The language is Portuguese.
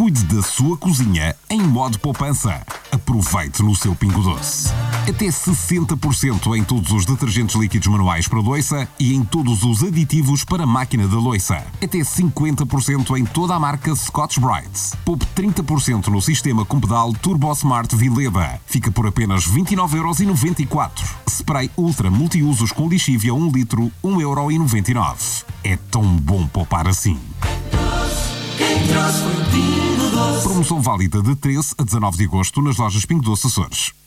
Cuide da sua cozinha em modo poupança. Aproveite no seu Pingo Doce. Até 60% em todos os detergentes líquidos manuais para louça e em todos os aditivos para máquina de louça. Até 50% em toda a marca Scotch-Brite. Poupe 30% no sistema com pedal Turbo Smart Vileda. Fica por apenas 29,94€. Spray Ultra Multiusos com lixívia 1 litro, 1,99€. É tão bom poupar assim. Quem trouxe foi o Pingo Doce. Promoção válida de 13 a 19 de agosto nas lojas Pingo Doce Açores.